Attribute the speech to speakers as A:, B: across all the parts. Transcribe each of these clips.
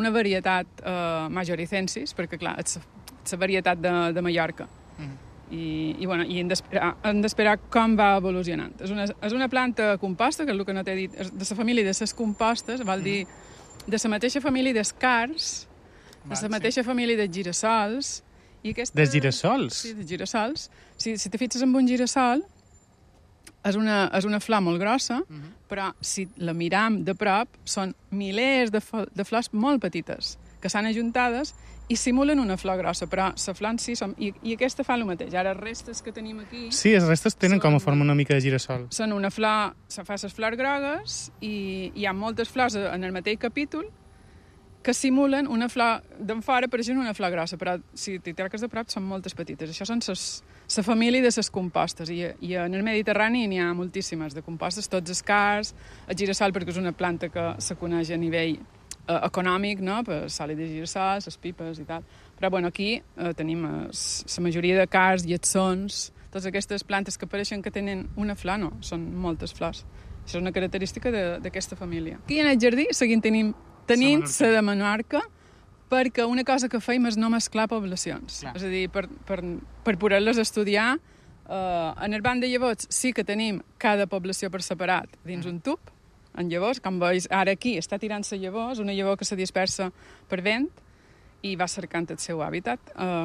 A: una varietat majoricensis, perquè, clar, és la varietat de Mallorca. I hem d'esperar com va evolucionant. És una planta composta, que és el que no t'he dit, de la família de les compostes, vol dir de la mateixa família dels cards, de la mateixa família dels girassols.
B: Dels girassols?
A: Sí, dels girassols. Si te fixes en un girassol, és una flor molt grossa, però si la miram de prop, són milers de flors molt petites, que s'han ajuntades i simulen una flor grossa, però la flor en si... I aquesta fa el mateix. Ara, les restes que tenim aquí...
B: Sí, les restes tenen com a forma una mica de girassol.
A: Són una flor... Se fa les flors grogues i hi ha moltes flors en el mateix capítol que simulen una flor d'en fora, pareixen una flor grossa, però si t'hi traques de prop són moltes petites. Això són la família de les compostes, i en el Mediterrani n'hi ha moltíssimes de compostes, tots els cards, el girassol, perquè és una planta que se coneix a nivell econòmic, no?, per l'oli de girassol, les pipes i tal. Però bueno, aquí tenim la majoria de cards, lletsons, totes aquestes plantes que pareixen que tenen una flor, no, són moltes flors. Això és una característica d'aquesta família. Aquí en el jardí seguim tenint la de Menorca, perquè una cosa que feim és no mesclar poblacions. Clar. És a dir, per poder-les estudiar, en el banc de llavors sí que tenim cada població per separat dins un tub, en llavors, com veus, ara aquí està tirant-se llavors, una llavor que se dispersa per vent i va cercant el seu hàbitat.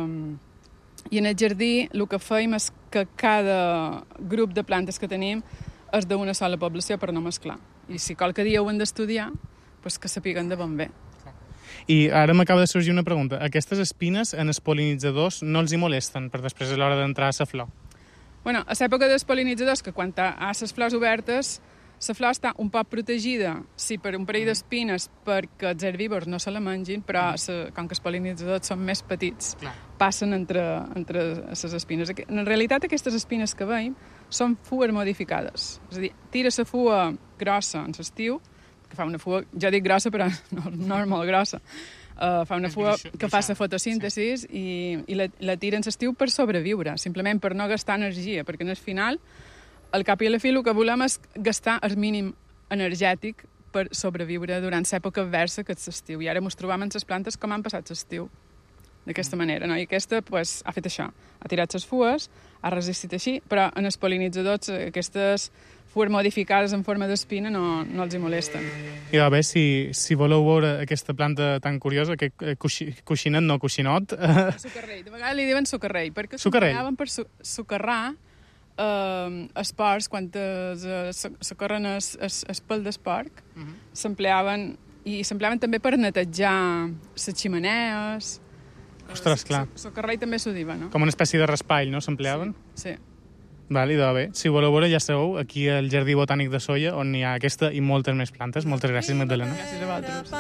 A: I en el jardí el que feim és que cada grup de plantes que tenim és d'una sola població per no mesclar. I si qualque dia ho hem d'estudiar, doncs que sapiguen de bon bé.
B: I ara m'acaba de sorgir una pregunta. Aquestes espines en els pol·linitzadors no els hi molesten per després a l'hora d'entrar a la flor?
A: Bueno, a l'època dels pol·linitzadors, que quan hi ha les flors obertes, la flor està un poc protegida, sí, per un parell d'espines perquè els herbívors no se la mengin, però com que els pol·linitzadors són més petits, passen entre les espines. En realitat, aquestes espines que veiem són fues modificades. És a dir, tira la fua grossa en l'estiu, que fa una fua, jo dic grossa, però no és molt grossa, fa una fua que fa la fotosíntesi i la tira en l'estiu per sobreviure, simplement per no gastar energia, perquè en el final, al cap i a la fi, el que volem és gastar el mínim energètic per sobreviure durant l'època adversa que és l'estiu. I ara ens trobam en les plantes com han passat l'estiu, d'aquesta manera, no? I aquesta pues, ha fet això, ha tirat les fues, ha resistit així, però en els pol·linitzadors aquestes fues modificades en forma d'espina no els hi molesten.
B: I a veure, si voleu veure aquesta planta tan curiosa, que coixinet, no coixinot...
A: Sucarrell, de vegades li diuen sucarrell, perquè
B: s'empleaven
A: per sucarrar els porcs, quan socorren el pèl del porc, s'empleaven, i s'empleaven també per netejar les ximenees.
B: Ostres, clar.
A: Socarrell també s'ho diuen, no?
B: Com una espècie de raspall, no? S'empleaven?
A: Sí.
B: Val, idò, bé. Si voleu veure, ja sabeu, aquí al Jardí Botànic de Sóller, on hi ha aquesta i moltes més plantes. Moltes gràcies, Magdalena.
A: Gràcies a vosaltres.